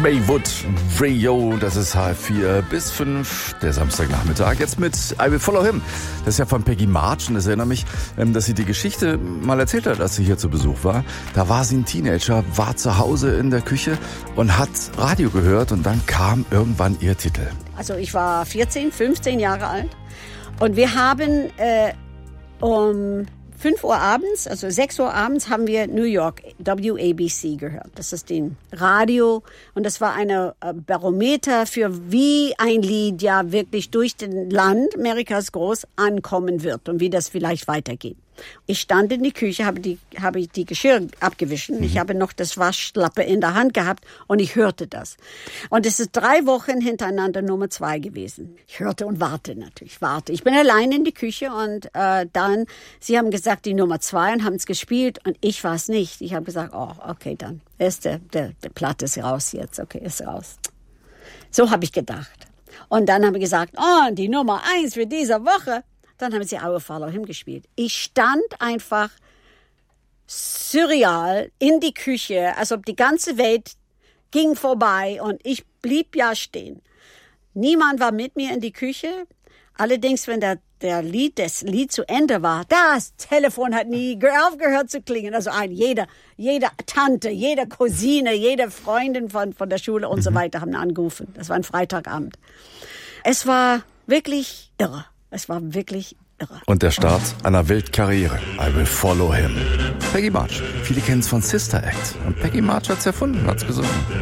Maywood, Rio, das ist H4 bis 5, der Samstagnachmittag. Jetzt mit I Will Follow Him. Das ist ja von Peggy March und ich erinnere mich, dass sie die Geschichte mal erzählt hat, als sie hier zu Besuch war. Da war sie ein Teenager, war zu Hause in der Küche und hat Radio gehört und dann kam irgendwann ihr Titel. Also ich war 14, 15 Jahre alt und wir haben um 5 Uhr abends, also 6 Uhr abends, haben wir New York WABC gehört. Das ist den Radio und das war eine Barometer für wie ein Lied ja wirklich durch den Land, Amerikas groß, ankommen wird und wie das vielleicht weitergeht. Ich stand in die Küche, habe die Geschirr abgewischt. Ich habe noch das Waschlappe in der Hand gehabt und ich hörte das. Und es ist 3 Wochen hintereinander Nummer 2 gewesen. Ich hörte und warte natürlich, Ich bin allein in die Küche und dann, sie haben gesagt, die Nummer 2 und haben es gespielt und ich war es nicht. Ich habe gesagt, oh, okay, dann ist der Platte ist raus jetzt, okay, ist raus. So habe ich gedacht. Und dann haben wir gesagt, oh, die Nummer 1 für diese Woche. Dann haben sie I Will Follow Him gespielt. Ich stand einfach surreal in die Küche, als ob die ganze Welt ging vorbei und ich blieb ja stehen. Niemand war mit mir in die Küche. Allerdings, wenn das Lied zu Ende war, das Telefon hat nie aufgehört zu klingen. Also jede Tante, jede Cousine, jede Freundin von der Schule und so weiter haben angerufen. Das war ein Freitagabend. Es war wirklich irre. Und der Start einer Weltkarriere. I Will Follow Him. Peggy March. Viele kennen es von Sister Act. Und Peggy March hat's erfunden, hat's gesungen.